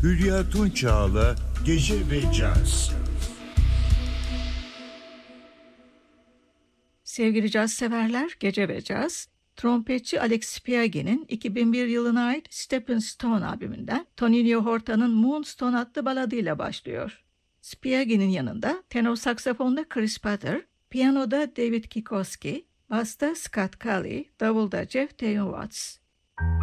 Hülya Tunçağ'la Gece ve Caz. Sevgili caz severler, Gece ve Caz, trompetçi Alex Spiaghi'nin 2001 yılına ait Stepping Stone albümünden Tonino Horta'nın Moonstone adlı baladıyla başlıyor. Spiaghi'nin yanında tenor saksafonda Chris Potter, piyanoda David Kikoski, basta Scott Kelly, davulda Jeff Taylor Watts.